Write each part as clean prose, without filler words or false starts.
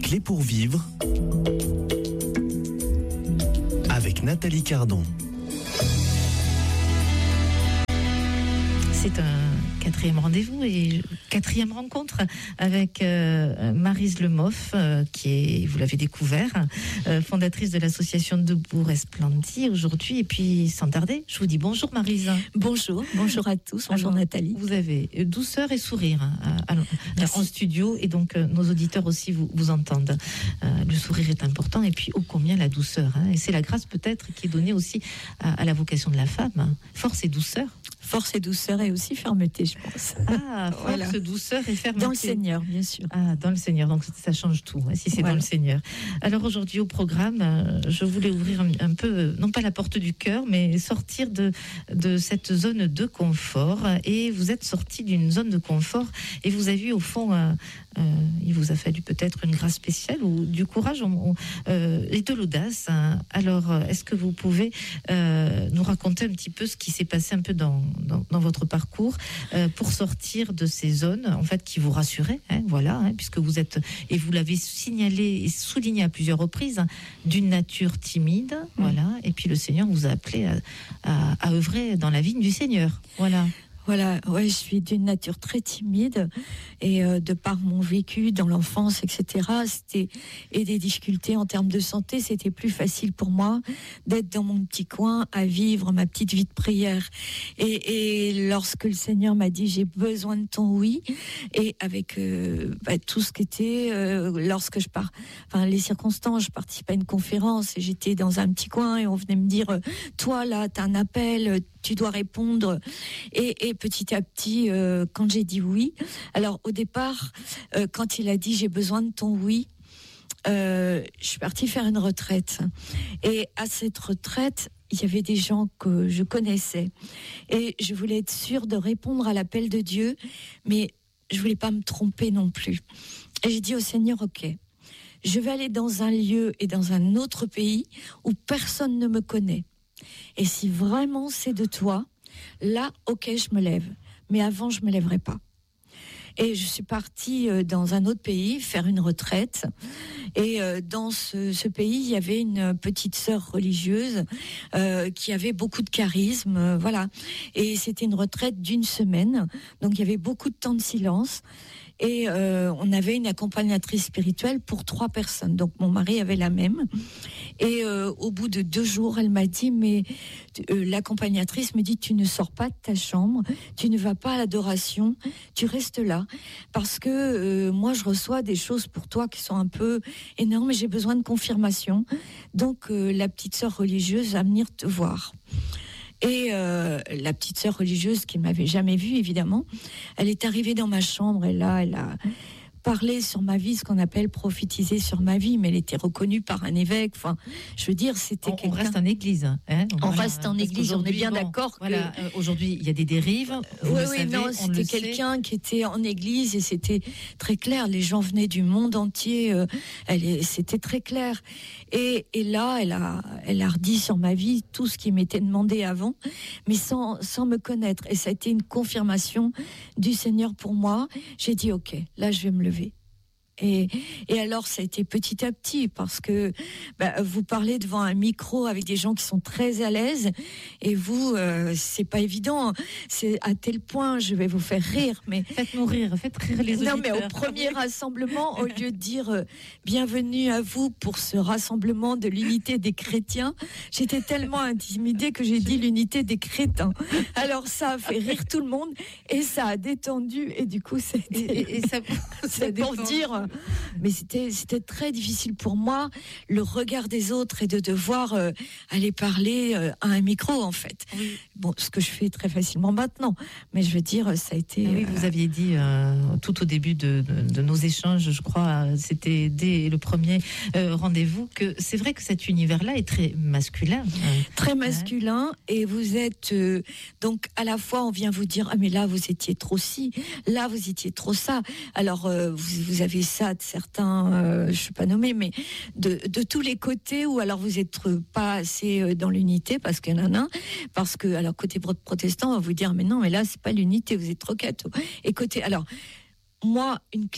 clés pour vivre avec Nathalie Cardon. C'est un quatrième rendez-vous et quatrième rencontre avec Maryse Lemoff, qui est, vous l'avez découvert, fondatrice de l'association Debout Resplendit aujourd'hui. Et puis, sans tarder, je vous dis bonjour Maryse. Bonjour à tous, bonjour Nathalie. Vous avez douceur et sourire en studio, et donc nos auditeurs aussi vous entendent. Le sourire est important, et puis ô combien la douceur. Et c'est la grâce peut-être qui est donnée aussi à la vocation de la femme. Force et douceur. Force et douceur et aussi fermeté, je pense. Ah, force, voilà. Douceur et fermeté. Dans le Seigneur, bien sûr. Ah, dans le Seigneur, donc ça change tout, si c'est dans le Seigneur. Alors aujourd'hui au programme, je voulais ouvrir un peu, non pas la porte du cœur, mais sortir de cette zone de confort. Et vous êtes sorti d'une zone de confort et vous avez eu au fond, il vous a fallu peut-être une grâce spéciale ou du courage et de l'audace. Alors, est-ce que vous pouvez nous raconter un petit peu ce qui s'est passé un peu dans votre parcours pour sortir de ces zones en fait qui vous rassuraient, puisque vous êtes, et vous l'avez signalé et souligné à plusieurs reprises, d'une nature timide, et puis le Seigneur vous a appelé à œuvrer dans la vigne du Seigneur, Voilà, je suis d'une nature très timide et de par mon vécu dans l'enfance, etc., et des difficultés en termes de santé, c'était plus facile pour moi d'être dans mon petit coin à vivre ma petite vie de prière. Et lorsque le Seigneur m'a dit j'ai besoin de ton oui, et avec tout ce qui était lorsque je pars, les circonstances, je participais à une conférence et j'étais dans un petit coin et on venait me dire toi là t'as un appel, tu dois répondre, et petit à petit, quand j'ai dit oui, alors au départ, quand il a dit j'ai besoin de ton oui, je suis partie faire une retraite, et à cette retraite, il y avait des gens que je connaissais, et je voulais être sûre de répondre à l'appel de Dieu, mais je voulais pas me tromper non plus. Et j'ai dit au Seigneur, ok, je vais aller dans un lieu et dans un autre pays où personne ne me connaît. Et si vraiment c'est de toi, là, ok, je me lève. Mais avant, je me lèverai pas. Et je suis partie dans un autre pays faire une retraite. Et dans ce pays, il y avait une petite sœur religieuse qui avait beaucoup de charisme, Et c'était une retraite d'1 semaine. Donc il y avait beaucoup de temps de silence. Et on avait une accompagnatrice spirituelle pour 3 personnes. Donc mon mari avait la même. Et au bout de 2 jours, elle m'a dit, mais l'accompagnatrice me dit, tu ne sors pas de ta chambre, tu ne vas pas à l'adoration, tu restes là. Parce que moi, je reçois des choses pour toi qui sont un peu énormes et j'ai besoin de confirmation. Donc la petite sœur religieuse va venir te voir. Et la petite sœur religieuse qui m'avait jamais vue, évidemment, elle est arrivée dans ma chambre et là, elle a parlé sur ma vie, ce qu'on appelle prophétiser sur ma vie, mais elle était reconnue par un évêque. Enfin, je veux dire, c'était quelqu'un... On reste en église. On reste en église, on est bien d'accord. Aujourd'hui, il y a des dérives. C'était quelqu'un qui était en église et c'était très clair. Les gens venaient du monde entier. C'était très clair. Et là, elle a redit sur ma vie tout ce qui m'était demandé avant, mais sans me connaître. Et ça a été une confirmation du Seigneur pour moi. J'ai dit, ok, là, je vais me lever. Et alors, ça a été petit à petit, parce que vous parlez devant un micro avec des gens qui sont très à l'aise, et vous, c'est pas évident. C'est à tel point, je vais vous faire rire, mais faites-nous rire, faites rire les auditeurs. Non, mais au premier rassemblement, au lieu de dire bienvenue à vous pour ce rassemblement de l'unité des chrétiens, j'étais tellement intimidée que j'ai dit l'unité des crétins. Alors ça a fait rire tout le monde et ça a détendu, et du coup, ça pour dire. Mais c'était très difficile pour moi, le regard des autres et de devoir aller parler à un micro, en fait. Oui. Bon, ce que je fais très facilement maintenant, mais je veux dire, ça a été... Oui, vous aviez dit tout au début de nos échanges, je crois, c'était dès le premier rendez-vous, que c'est vrai que cet univers-là est très masculin. Très masculin, et vous êtes... donc, à la fois, on vient vous dire, ah mais là, vous étiez trop ci, là, vous étiez trop ça. Alors, vous avez ça de certains, je ne vais pas nommer, mais de tous les côtés, ou alors vous n'êtes pas assez dans l'unité, parce qu'il y en a un, parce que, alors côté protestant, on va vous dire, mais non, mais là, c'est pas l'unité, vous êtes trop catho. Et côté, alors, moi, une clé,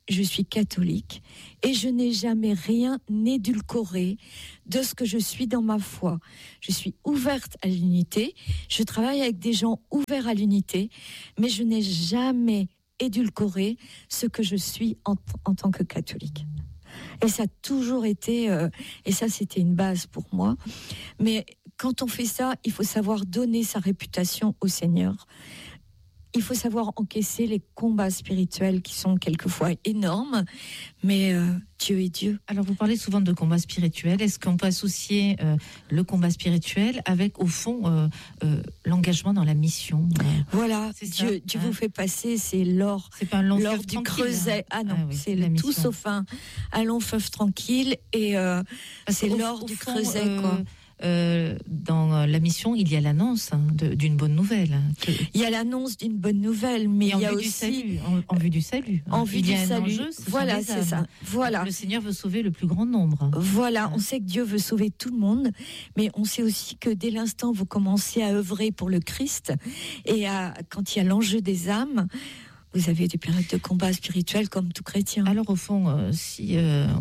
je suis catholique et je n'ai jamais rien édulcoré de ce que je suis dans ma foi. Je suis ouverte à l'unité, je travaille avec des gens ouverts à l'unité, mais je n'ai jamais édulcoré ce que je suis en tant que catholique. Et ça a toujours été, et ça c'était une base pour moi, mais quand on fait ça, il faut savoir donner sa réputation au Seigneur. Il faut savoir encaisser les combats spirituels qui sont quelquefois énormes, mais Dieu est Dieu. Alors vous parlez souvent de combats spirituels. Est-ce qu'on peut associer le combat spirituel avec, au fond, l'engagement dans la mission? Voilà, Dieu vous fait passer, c'est l'or du creuset. Ah non, oui, c'est tout sauf un long fleuve tranquille, et c'est l'or du creuset, quoi. Dans la mission, il y a l'annonce d'une bonne nouvelle. Il y a l'annonce d'une bonne nouvelle, mais il y a aussi en vue du salut. En vue du salut. Enjeu, voilà, c'est ça. Voilà. Le Seigneur veut sauver le plus grand nombre. Voilà, on sait que Dieu veut sauver tout le monde, mais on sait aussi que dès l'instant où vous commencez à œuvrer pour le Christ et quand il y a l'enjeu des âmes, vous avez des périodes de combat spirituel comme tout chrétien. Alors au fond, si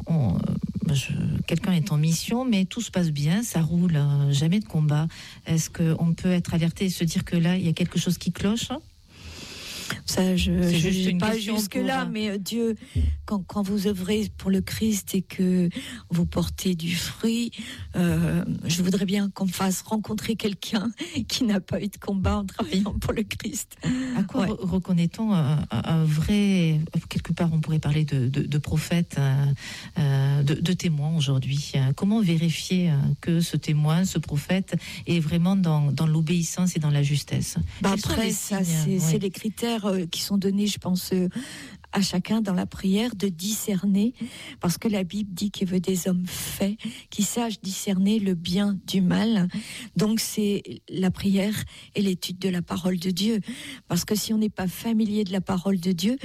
quelqu'un est en mission, mais tout se passe bien, ça roule, jamais de combat, est-ce qu'on peut être alerté et se dire que là, il y a quelque chose qui cloche ? Ça, je n'ai pas question jusque-là, mais Dieu, quand vous œuvrez pour le Christ et que vous portez du fruit, je voudrais bien qu'on me fasse rencontrer quelqu'un qui n'a pas eu de combat en travaillant pour le Christ. À quoi reconnaît-on un vrai, quelque part on pourrait parler de prophète, de témoin aujourd'hui? Comment vérifier que ce témoin, ce prophète est vraiment dans l'obéissance et dans la justesse? Après, ça, c'est les critères qui sont donnés, je pense, à chacun dans la prière, de discerner, parce que la Bible dit qu'il veut des hommes faits, qui sachent discerner le bien du mal. Donc c'est la prière et l'étude de la parole de Dieu, parce que si on n'est pas familier de la parole de Dieu,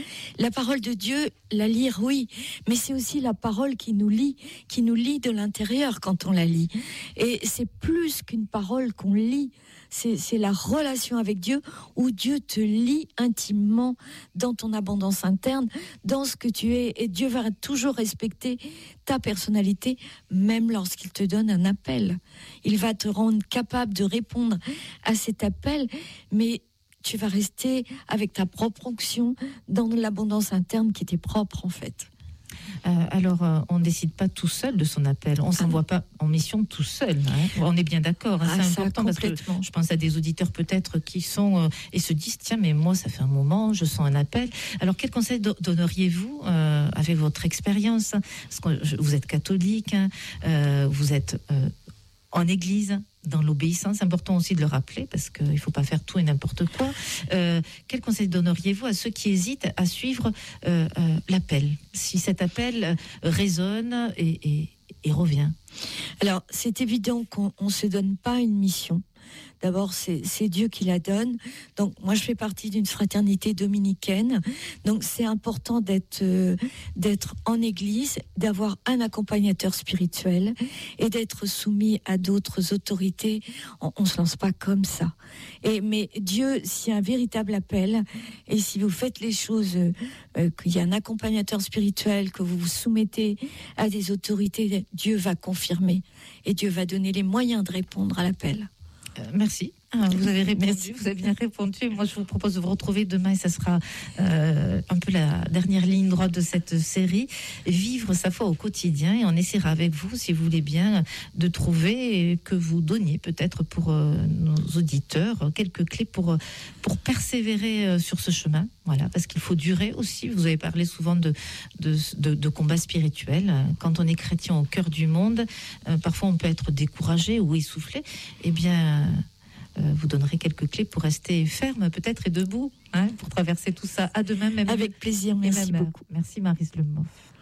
la lire, oui, mais c'est aussi la parole qui nous lie de l'intérieur quand on la lit. Et c'est plus qu'une parole qu'on lit, c'est la relation avec Dieu, où Dieu te lie intimement dans ton abondance interne, dans ce que tu es, et Dieu va toujours respecter ta personnalité, même lorsqu'il te donne un appel. Il va te rendre capable de répondre à cet appel, mais tu vas rester avec ta propre onction dans l'abondance interne qui t'est propre, en fait. On ne décide pas tout seul de son appel. On ne s'envoie pas en mission tout seul. On est bien d'accord. C'est important, parce que je pense à des auditeurs peut-être qui sont et se disent, tiens, mais moi, ça fait un moment, je sens un appel. Alors, quel conseil donneriez-vous avec votre expérience? Parce que vous êtes catholique, vous êtes en église, dans l'obéissance, c'est important aussi de le rappeler, parce qu'il ne faut pas faire tout et n'importe quoi. Quel conseil donneriez-vous à ceux qui hésitent à suivre l'appel, si cet appel résonne et revient? Alors, c'est évident qu'on ne se donne pas une mission. D'abord, c'est Dieu qui la donne. Donc, moi, je fais partie d'une fraternité dominicaine. Donc, c'est important d'être en église, d'avoir un accompagnateur spirituel et d'être soumis à d'autres autorités. On se lance pas comme ça. Mais Dieu, s'il y a un véritable appel, et si vous faites les choses, qu'il y a un accompagnateur spirituel, que vous vous soumettez à des autorités, Dieu va confirmer. Et Dieu va donner les moyens de répondre à l'appel. Merci. Vous avez répondu, vous avez bien répondu. Moi, je vous propose de vous retrouver demain, et ça sera un peu la dernière ligne droite de cette série. Vivre sa foi au quotidien, et on essaiera avec vous, si vous voulez bien, de trouver, que vous donniez peut-être pour nos auditeurs quelques clés pour persévérer sur ce chemin. Voilà, parce qu'il faut durer aussi. Vous avez parlé souvent de combat spirituel. Quand on est chrétien au cœur du monde, parfois on peut être découragé ou essoufflé. Eh bien, vous donnerez quelques clés pour rester ferme, peut-être, et debout, pour traverser tout ça. À demain, même. Avec plaisir, merci beaucoup. Merci, Maryse Lemoff.